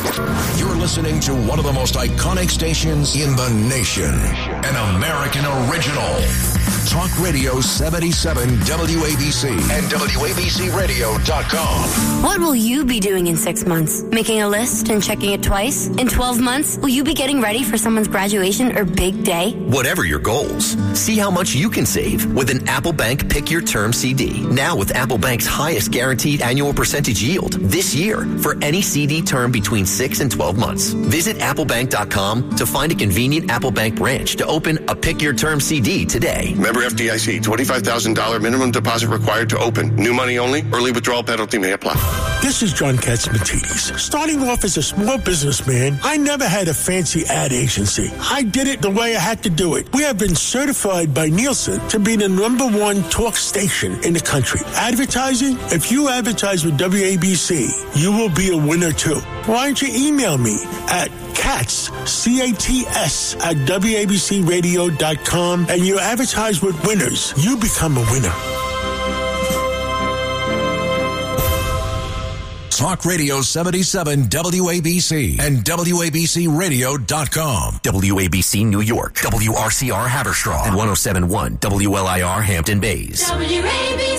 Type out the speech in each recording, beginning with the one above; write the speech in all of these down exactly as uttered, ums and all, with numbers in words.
You're listening to one of the most iconic stations in the nation. An American original. Talk Radio seventy-seven W A B C and W A B C radio dot com. What will you be doing in six months? Making a list and checking it twice? In twelve months, will you be getting ready for someone's graduation or big day? Whatever your goals, see how much you can save with an Apple Bank Pick Your Term C D. Now with Apple Bank's highest guaranteed annual percentage yield this year for any C D term between six and twelve months. Visit apple bank dot com to find a convenient Apple Bank branch to open a Pick Your Term C D today. Member F D I C, twenty-five thousand dollars minimum deposit required to open. New money only. Early withdrawal penalty may apply. This is John Katzmatidis. Starting off as a small businessman, I never had a fancy ad agency. I did it the way I had to do it. We have been certified by Nielsen to be the number one talk station in the country. Advertising? If you advertise with W A B C, you will be a winner too. Why don't you email me at Katz, C A T S, at W A B C radio dot com, and you advertise with winners. You become a winner. Talk Radio seventy-seven W A B C and W A B C radio dot com. W A B C New York, W R C R Haverstraw, and one oh seven point one W L I R Hampton Bays. W A B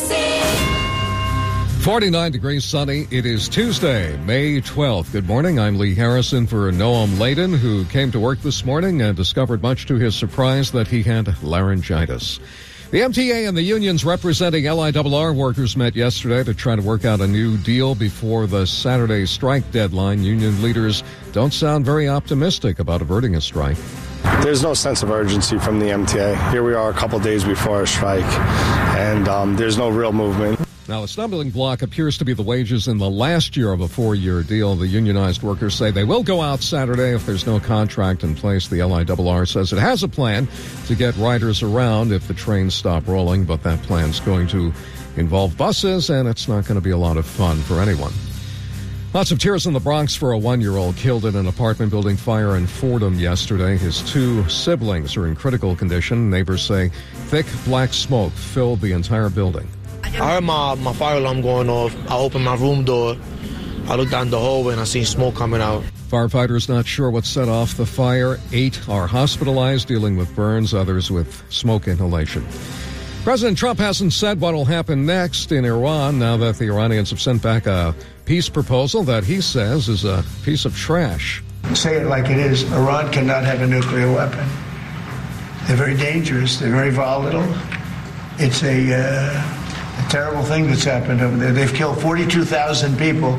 C. forty-nine degrees sunny. It is Tuesday, May twelfth. Good morning. I'm Lee Harrison for Noam Layden, who came to work this morning and discovered, much to his surprise, that he had laryngitis. The M T A and the unions representing L I R R workers met yesterday to try to work out a new deal before the Saturday strike deadline. Union leaders don't sound very optimistic about averting a strike. There's no sense of urgency from the M T A. Here we are a couple days before a strike, and um, there's no real movement. Now, a stumbling block appears to be the wages in the last year of a four-year deal. The unionized workers say they will go out Saturday if there's no contract in place. The L I R R says it has a plan to get riders around if the trains stop rolling, but that plan's going to involve buses, and it's not going to be a lot of fun for anyone. Lots of tears in the Bronx for a one-year-old killed in an apartment building fire in Fordham yesterday. His two siblings are in critical condition. Neighbors say thick black smoke filled the entire building. I heard my, my fire alarm going off. I opened my room door. I looked down the hallway and I seen smoke coming out. Firefighters not sure what set off the fire. Eight are hospitalized, dealing with burns, others with smoke inhalation. President Trump hasn't said what will happen next in Iran now that the Iranians have sent back a peace proposal that he says is a piece of trash. Say it like it is. Iran cannot have a nuclear weapon. They're very dangerous. They're very volatile. It's a... Uh, A terrible thing that's happened over there. They've killed forty-two thousand people.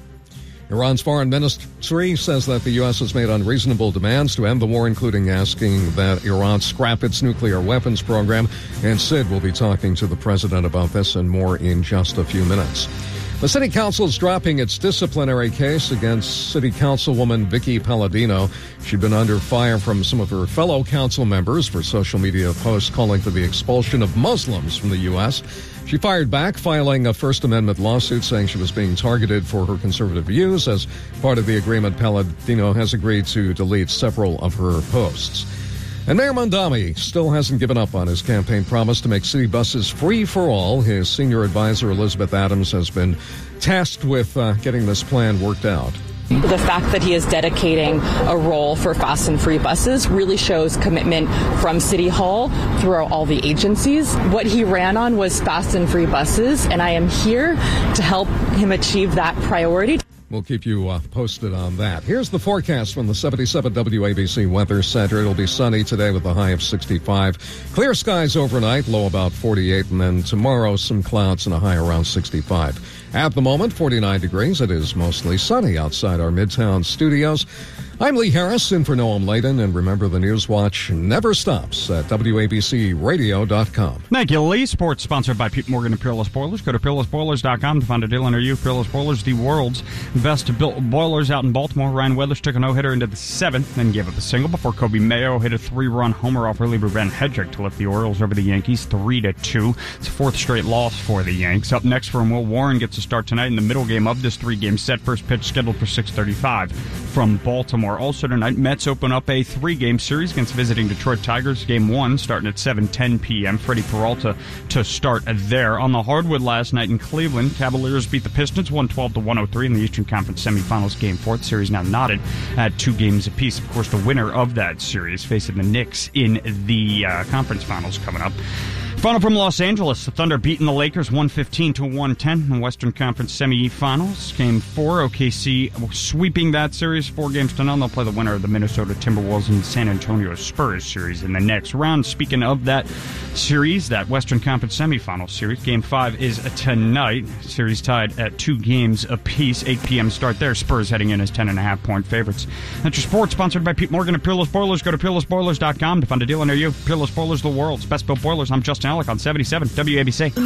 Iran's foreign ministry says that the U S has made unreasonable demands to end the war, including asking that Iran scrap its nuclear weapons program. And Sid will be talking to the president about this and more in just a few minutes. The city council is dropping its disciplinary case against city councilwoman Vicky Palladino. She'd been under fire from some of her fellow council members for social media posts calling for the expulsion of Muslims from the U S She fired back, filing a First Amendment lawsuit saying she was being targeted for her conservative views. As part of the agreement, Palladino has agreed to delete several of her posts. And Mayor Mondami still hasn't given up on his campaign promise to make city buses free for all. His senior advisor, Elizabeth Adams, has been tasked with uh, getting this plan worked out. The fact that he is dedicating a role for fast and free buses really shows commitment from City Hall throughout all the agencies. What he ran on was fast and free buses, and I am here to help him achieve that priority. We'll keep you uh, posted on that. Here's the forecast from the seventy-seven W A B C Weather Center. It'll be sunny today with a high of sixty-five. Clear skies overnight, low about forty-eight. And then tomorrow, some clouds and a high around sixty-five. At the moment, forty-nine degrees. It is mostly sunny outside our Midtown studios. I'm Lee Harris, in for Noam Layden, and remember, the News Watch never stops at W A B C radio dot com. Thank you, Lee. Sports sponsored by Pete Morgan and Peerless Boilers. Go to peerless boilers dot com to find a deal near you. Peerless Boilers, the world's best built boilers out in Baltimore. Ryan Weathers took a no-hitter into the seventh, then gave up a single before Kobe Mayo hit a three-run homer off reliever Ben Hedrick to lift the Orioles over the Yankees three to two. It's a fourth straight loss for the Yanks. Up next from Will Warren gets a start tonight in the middle game of this three-game set. First pitch scheduled for six thirty-five. from Baltimore. Also tonight, Mets open up a three-game series against visiting Detroit Tigers. Game one starting at seven ten p.m. Freddie Peralta to start there. On the hardwood last night in Cleveland, Cavaliers beat the Pistons one twelve to one oh three in the Eastern Conference semifinals. Game four. The series now knotted at two games apiece. Of course, the winner of that series facing the Knicks in the uh, conference finals coming up. Final from Los Angeles, the Thunder beating the Lakers one fifteen to one ten in the Western Conference semifinals. Game four, O K C sweeping that series four games to none. They'll play the winner of the Minnesota Timberwolves and San Antonio Spurs series in the next round. Speaking of that series, that Western Conference semifinal series, Game five is tonight. Series tied at two games apiece, eight p.m. start there. Spurs heading in as ten and a half point favorites. That's your sports, sponsored by Pete Morgan of Peerless Boilers. Go to peerless boilers dot com to find a dealer near you. Peerless Boilers, the world's best built boilers. I'm Justin Alec on seventy-seven W A B C.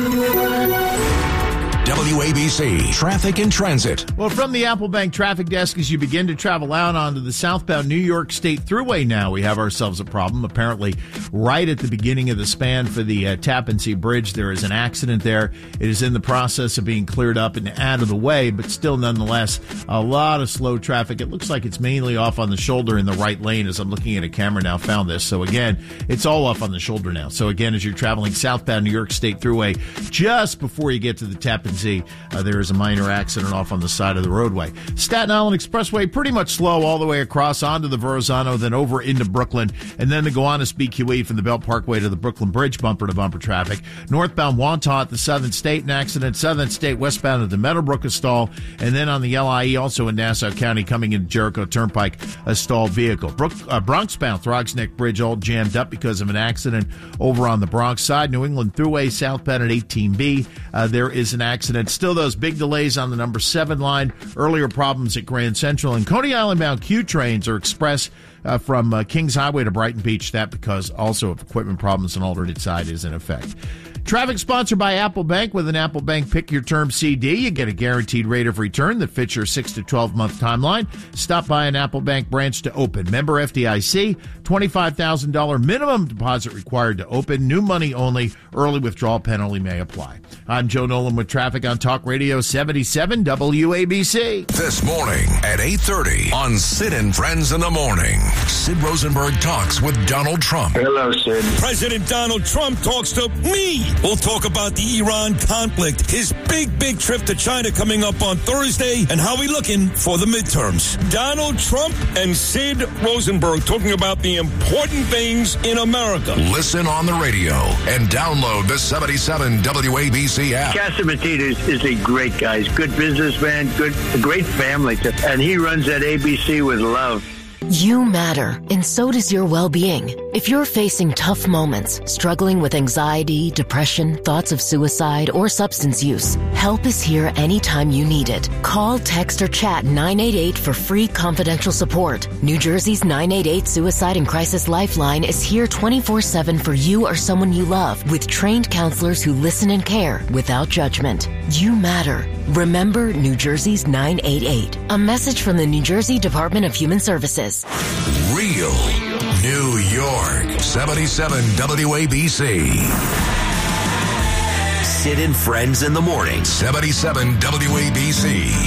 W A B C Traffic and Transit. Well, from the Apple Bank traffic desk, as you begin to travel out onto the southbound New York State Thruway now, we have ourselves a problem. Apparently, right at the beginning of the span for the uh, Tappan Zee Bridge, there is an accident there. It is in the process of being cleared up and out of the way, but still, nonetheless, a lot of slow traffic. It looks like it's mainly off on the shoulder in the right lane as I'm looking at a camera now, found this. So again, it's all off on the shoulder now. So again, as you're traveling southbound New York State Thruway, just before you get to the Tappan Zee, Uh, there is a minor accident off on the side of the roadway. Staten Island Expressway, pretty much slow all the way across onto the Verrazano, then over into Brooklyn, and then the Gowanus B Q E from the Belt Parkway to the Brooklyn Bridge, bumper-to-bumper traffic. Northbound Wantagh at the Southern State, an accident. Southern State westbound at the Meadowbrook, a stall. And then on the L I E, also in Nassau County, coming into Jericho Turnpike, a stalled vehicle. Brook, uh, Bronx-bound Throgs Neck Bridge all jammed up because of an accident over on the Bronx side. New England Thruway, southbound at eighteen B, uh, there is an accident. Still those big delays on the number seven line. Earlier problems at Grand Central. And Coney Island-bound Q trains are express uh, from uh, Kings Highway to Brighton Beach. That because also of equipment problems on alternate side is in effect. Traffic sponsored by Apple Bank. With an Apple Bank Pick Your Term C D, you get a guaranteed rate of return that fits your six to twelve month timeline. Stop by an Apple Bank branch to open. Member F D I C, twenty-five thousand dollars minimum deposit required to open. New money only. Early withdrawal penalty may apply. I'm Joe Nolan with traffic on Talk Radio seventy-seven W A B C. This morning at eight thirty on Sid and Friends in the Morning. Sid Rosenberg talks with Donald Trump. Hello, Sid. President Donald Trump talks to me. We'll talk about the Iran conflict, his big, big trip to China coming up on Thursday, and how we looking for the midterms. Donald Trump and Sid Rosenberg talking about the important things in America. Listen on the radio and download the seventy-seven W A B C app. Catsimatidis is a great guy. He's a good businessman, good, a great family, and he runs that A B C with love. You matter, and so does your well-being. If you're facing tough moments, struggling with anxiety, depression, thoughts of suicide, or substance use, help is here anytime you need it. Call, text, or chat nine eight eight for free confidential support. New Jersey's nine eight eight Suicide and Crisis Lifeline is here twenty-four seven for you or someone you love, with trained counselors who listen and care without judgment. You matter. Remember New Jersey's nine eight eight. A message from the New Jersey Department of Human Services. Real New York. seventy-seven W A B C. Sid and Friends in the Morning. seventy-seven W A B C.